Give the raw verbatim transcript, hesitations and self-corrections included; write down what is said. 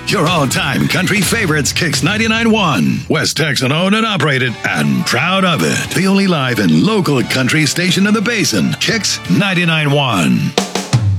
Your all-time country favorites, Kix ninety-nine point one. West Texan owned and operated and proud of it. The only live and local country station in the basin, Kix ninety-nine point one.